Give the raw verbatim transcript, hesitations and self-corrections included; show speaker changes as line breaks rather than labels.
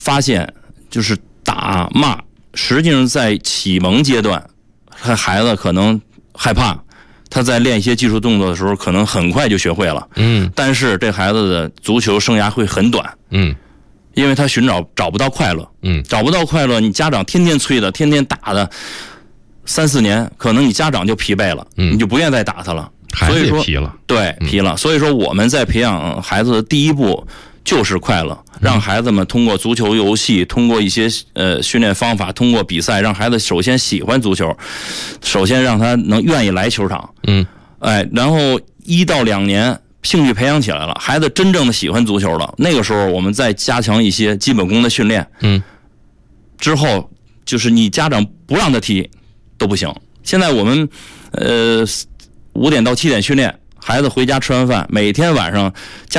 发现就是打骂，实际上在启蒙阶段，孩子可能害怕，他在练一些技术动作的时候，可能很快就学会了。嗯，但是这孩子的足球生涯会很短。嗯，因为他寻找找不到快乐。嗯，找不到快乐，你家长天天催的，天天打的，三四年，可能你家长就疲惫了，嗯，你就不愿再打他了。
孩子也疲了，
对，疲了。所以说我们在培养孩子的第一步就是快乐，让孩子们通过足球游戏，通过一些呃训练方法，通过比赛，让孩子首先喜欢足球，首先让他能愿意来球场。嗯，哎，然后一到两年兴趣培养起来了，孩子真正的喜欢足球了，那个时候我们再加强一些基本功的训练。嗯，之后就是你家长不让他踢都不行。现在我们呃五点到七点训练，孩子回家吃完饭，每天晚上家